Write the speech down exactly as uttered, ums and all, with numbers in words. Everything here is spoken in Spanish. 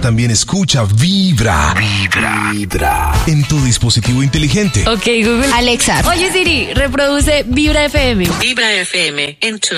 también escucha Vibra. Vibra. Vibra. En tu dispositivo inteligente. Ok, Google. Alexa. Oye, Siri, reproduce Vibra F M. Vibra F M en tu